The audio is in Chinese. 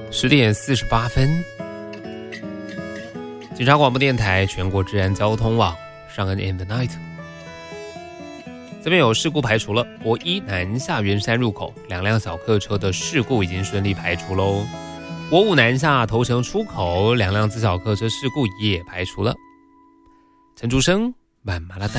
10点48分，警察广播电台全国治安交通网上恩 and the night。这边有事故排除了，国一南下圆山入口2辆小客车的事故已经顺利排除喽。国五南下头城出口2辆自小客车事故也排除了。陈竹生慢马拉蛋。